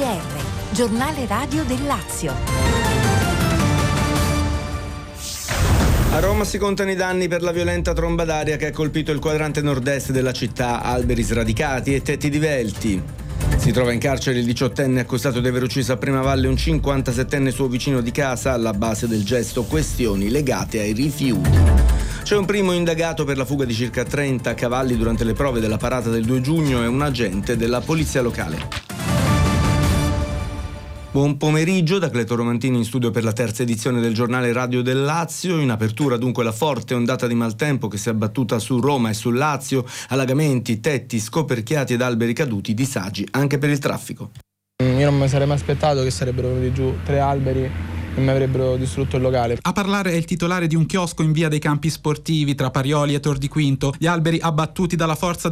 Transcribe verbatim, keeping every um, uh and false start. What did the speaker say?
R, giornale radio del Lazio. A Roma si contano i danni per la violenta tromba d'aria che ha colpito il quadrante nord-est della città, alberi sradicati e tetti divelti. Si trova in carcere il diciottenne accusato di aver ucciso a Primavalle un cinquantasettenne suo vicino di casa, alla base del gesto questioni legate ai rifiuti. C'è un primo indagato per la fuga di circa trenta cavalli durante le prove della parata del due giugno e un agente della polizia locale. Buon pomeriggio da Cleto Romantini in studio per la terza edizione del giornale radio del Lazio. In apertura dunque la forte ondata di maltempo che si è abbattuta su Roma e sul Lazio, allagamenti, tetti scoperchiati ed alberi caduti, disagi anche per il traffico. Io non mi sarei mai aspettato che sarebbero venuti giù tre alberi e mi avrebbero distrutto il locale. A parlare è il titolare di un chiosco in via dei Campi Sportivi tra Parioli e Tor di Quinto. Gli alberi abbattuti dalla forza